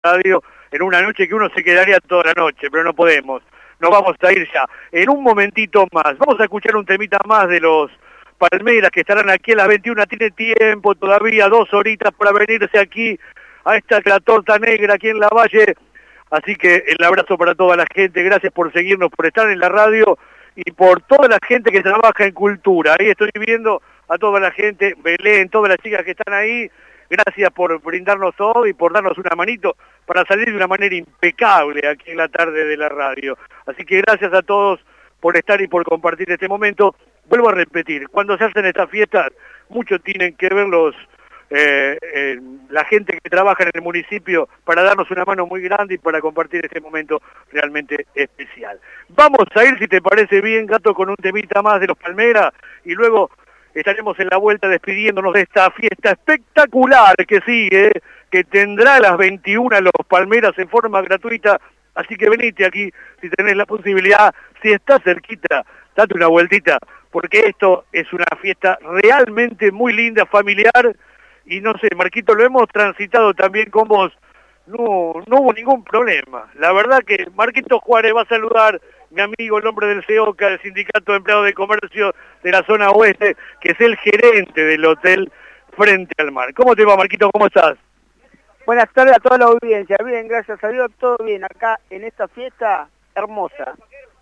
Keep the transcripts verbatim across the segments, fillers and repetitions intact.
radio en una noche que uno se quedaría toda la noche, pero no podemos. Nos vamos a ir ya. En un momentito más, vamos a escuchar un temita más de los Palmeras que estarán aquí a las veintiuna. Tiene tiempo todavía, dos horitas para venirse aquí a esta la torta negra aquí en la Valle. Así que el abrazo para toda la gente. Gracias por seguirnos, por estar en la radio y por toda la gente que trabaja en cultura. Ahí estoy viendo a toda la gente, Belén, todas las chicas que están ahí. Gracias por brindarnos todo y por darnos una manito para salir de una manera impecable aquí en la tarde de la radio. Así que gracias a todos por estar y por compartir este momento. Vuelvo a repetir, cuando se hacen estas fiestas, mucho tienen que ver los, eh, eh, la gente que trabaja en el municipio para darnos una mano muy grande y para compartir este momento realmente especial. Vamos a ir, si te parece bien, Gato, con un temita más de los Palmeras y luego estaremos en la vuelta despidiéndonos de esta fiesta espectacular que sigue, que tendrá a las veintiuna los Palmeras en forma gratuita. Así que venite aquí si tenés la posibilidad, si estás cerquita, date una vueltita, porque esto es una fiesta realmente muy linda, familiar, y no sé, Marquito, lo hemos transitado también con vos, no, no hubo ningún problema. La verdad que Marquito Juárez va a saludar, mi amigo, el hombre del CEOCA, del Sindicato de Empleados de Comercio de la Zona Oeste, que es el gerente del hotel Frente al Mar. ¿Cómo te va, Marquito? ¿Cómo estás? Buenas tardes a toda la audiencia. Bien, gracias a Dios, todo bien acá en esta fiesta hermosa.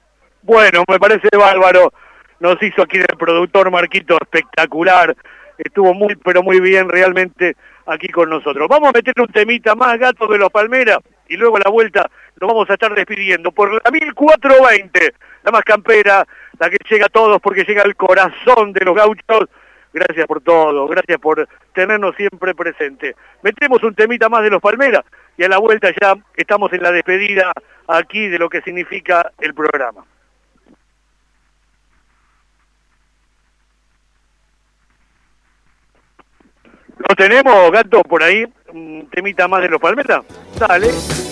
Bueno, me parece bárbaro. Nos hizo aquí el productor Marquito espectacular. Estuvo muy, pero muy bien realmente aquí con nosotros. Vamos a meterle un temita más, Gato, de los Palmeras, y luego a la vuelta nos vamos a estar despidiendo por la mil cuatrocientos veinte, la más campera, la que llega a todos porque llega al corazón de los gauchos. Gracias por todo, gracias por tenernos siempre presente. Metemos un temita más de los Palmeras y a la vuelta ya estamos en la despedida aquí de lo que significa el programa. ¿Lo tenemos, Gato, por ahí? ¿Un temita más de los Palmeras? Dale.